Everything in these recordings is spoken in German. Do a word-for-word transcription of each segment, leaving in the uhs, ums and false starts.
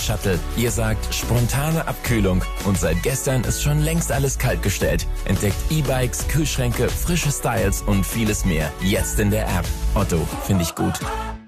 Shuttle. Ihr sagt spontane Abkühlung und seit gestern ist schon längst alles kaltgestellt. Entdeckt E-Bikes, Kühlschränke, frische Styles und vieles mehr. Jetzt in der App. Otto, finde ich gut.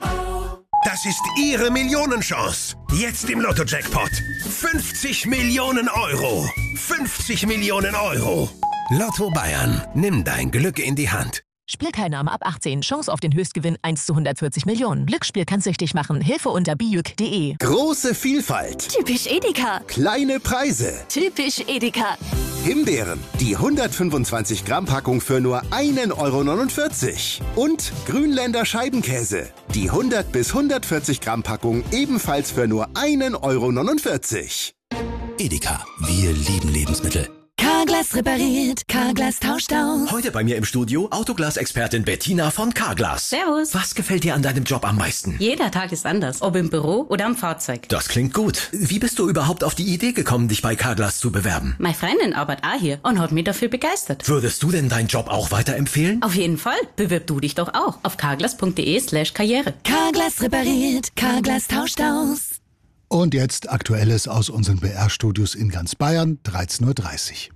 Das ist Ihre Millionenchance. Jetzt im Lotto-Jackpot. fünfzig Millionen Euro. fünfzig Millionen Euro. Lotto Bayern. Nimm dein Glück in die Hand. Spielteilnahme ab achtzehn. Chance auf den Höchstgewinn eins zu hundertvierzig Millionen. Glücksspiel kann süchtig machen. Hilfe unter bijuk punkt de. Große Vielfalt. Typisch Edeka. Kleine Preise. Typisch Edeka. Himbeeren. Die hundertfünfundzwanzig Gramm Packung für nur einen Euro neunundvierzig. Und Grünländer Scheibenkäse. Die hundert bis hundertvierzig Gramm Packung ebenfalls für nur einen Euro neunundvierzig. Edeka. Wir lieben Lebensmittel. Carglass repariert, Carglass tauscht aus. Heute bei mir im Studio Autoglas-Expertin Bettina von Carglass. Servus. Was gefällt dir an deinem Job am meisten? Jeder Tag ist anders, ob im Büro oder am Fahrzeug. Das klingt gut. Wie bist du überhaupt auf die Idee gekommen, dich bei Carglass zu bewerben? Meine Freundin arbeitet auch hier und hat mich dafür begeistert. Würdest du denn deinen Job auch weiterempfehlen? Auf jeden Fall. Bewirb du dich doch auch auf carglass punkt de slash karriere. Carglass repariert, Carglass tauscht aus. Und jetzt Aktuelles aus unseren B R-Studios in ganz Bayern, dreizehn Uhr dreißig.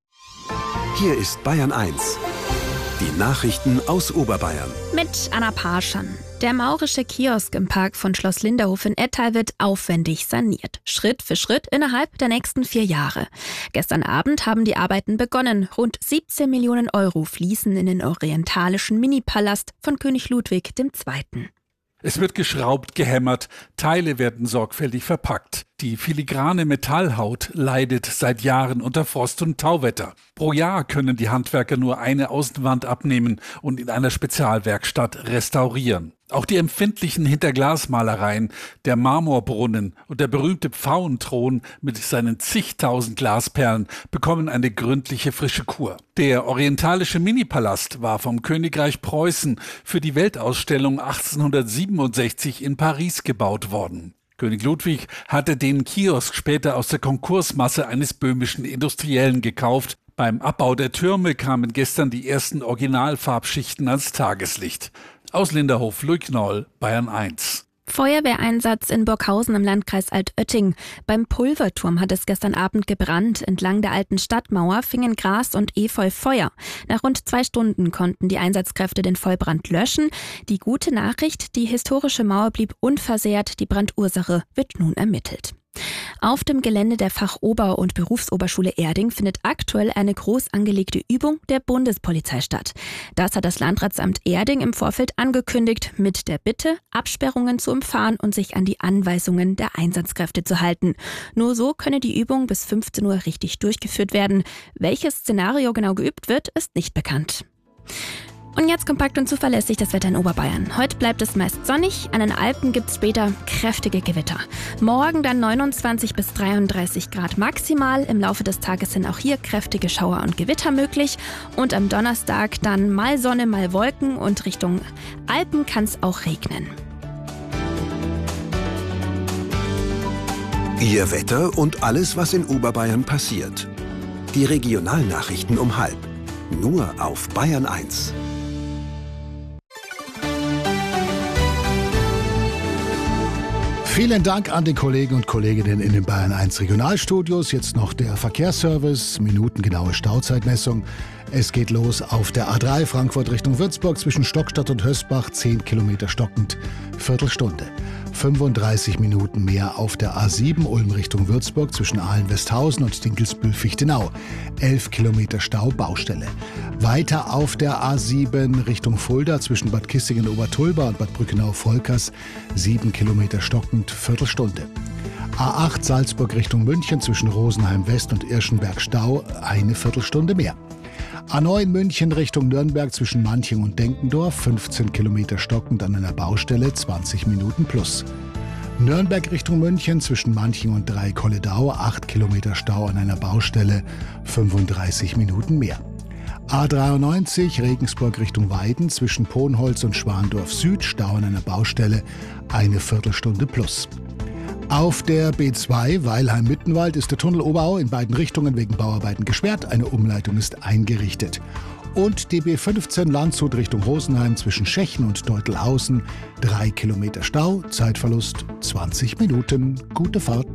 Hier ist Bayern eins. Die Nachrichten aus Oberbayern. Mit Anna Parschan. Der maurische Kiosk im Park von Schloss Linderhof in Ettal wird aufwendig saniert. Schritt für Schritt innerhalb der nächsten vier Jahre. Gestern Abend haben die Arbeiten begonnen. Rund siebzehn Millionen Euro fließen in den orientalischen Minipalast von König Ludwig der Zweite. Es wird geschraubt, gehämmert, Teile werden sorgfältig verpackt. Die filigrane Metallhaut leidet seit Jahren unter Frost- und Tauwetter. Pro Jahr können die Handwerker nur eine Außenwand abnehmen und in einer Spezialwerkstatt restaurieren. Auch die empfindlichen Hinterglasmalereien, der Marmorbrunnen und der berühmte Pfauenthron mit seinen zigtausend Glasperlen bekommen eine gründliche frische Kur. Der orientalische Minipalast war vom Königreich Preußen für die Weltausstellung achtzehnhundertsiebenundsechzig in Paris gebaut worden. König Ludwig hatte den Kiosk später aus der Konkursmasse eines böhmischen Industriellen gekauft. Beim Abbau der Türme kamen gestern die ersten Originalfarbschichten ans Tageslicht. Aus Linderhof, Luik Knoll, Bayern eins. Feuerwehreinsatz in Burghausen im Landkreis Altötting. Beim Pulverturm hat es gestern Abend gebrannt. Entlang der alten Stadtmauer fingen Gras und Efeu Feuer. Nach rund zwei Stunden konnten die Einsatzkräfte den Vollbrand löschen. Die gute Nachricht, die historische Mauer blieb unversehrt. Die Brandursache wird nun ermittelt. Auf dem Gelände der Fachober- und Berufsoberschule Erding findet aktuell eine groß angelegte Übung der Bundespolizei statt. Das hat das Landratsamt Erding im Vorfeld angekündigt, mit der Bitte, Absperrungen zu umfahren und sich an die Anweisungen der Einsatzkräfte zu halten. Nur so könne die Übung bis fünfzehn Uhr richtig durchgeführt werden. Welches Szenario genau geübt wird, ist nicht bekannt. Und jetzt kompakt und zuverlässig das Wetter in Oberbayern. Heute bleibt es meist sonnig, an den Alpen gibt es später kräftige Gewitter. Morgen dann neunundzwanzig bis dreiunddreißig Grad maximal. Im Laufe des Tages sind auch hier kräftige Schauer und Gewitter möglich. Und am Donnerstag dann mal Sonne, mal Wolken und Richtung Alpen kann es auch regnen. Ihr Wetter und alles, was in Oberbayern passiert. Die Regionalnachrichten um halb. Nur auf Bayern eins. Vielen Dank an die Kollegen und Kolleginnen in den Bayern eins Regionalstudios. Jetzt noch der Verkehrsservice, minutengenaue Stauzeitmessung. Es geht los auf der A drei Frankfurt Richtung Würzburg zwischen Stockstadt und Hösbach, zehn Kilometer stockend, Viertelstunde. fünfunddreißig Minuten mehr auf der A sieben Ulm Richtung Würzburg zwischen Ahlen-Westhausen und Dinkelsbühl-Fichtenau. elf Kilometer Stau, Baustelle. Weiter auf der A sieben Richtung Fulda zwischen Bad Kissingen-Obertulba und Bad Brückenau-Volkers. sieben Kilometer stockend, Viertelstunde. A acht Salzburg Richtung München zwischen Rosenheim West und Irschenberg Stau. Eine Viertelstunde mehr. A neun München Richtung Nürnberg zwischen Manching und Denkendorf, fünfzehn Kilometer stockend an einer Baustelle, zwanzig Minuten plus. Nürnberg Richtung München zwischen Manching und Dreikolledau, acht Kilometer Stau an einer Baustelle, fünfunddreißig Minuten mehr. A dreiundneunzig Regensburg Richtung Weiden zwischen Ponholz und Schwandorf Süd, Stau an einer Baustelle, eine Viertelstunde plus. Auf der B zwei Weilheim-Mittenwald ist der Tunnel Oberau in beiden Richtungen wegen Bauarbeiten gesperrt. Eine Umleitung ist eingerichtet. Und die B fünfzehn Landshut Richtung Rosenheim zwischen Schechen und Deutelhausen. Drei Kilometer Stau, Zeitverlust zwanzig Minuten. Gute Fahrt.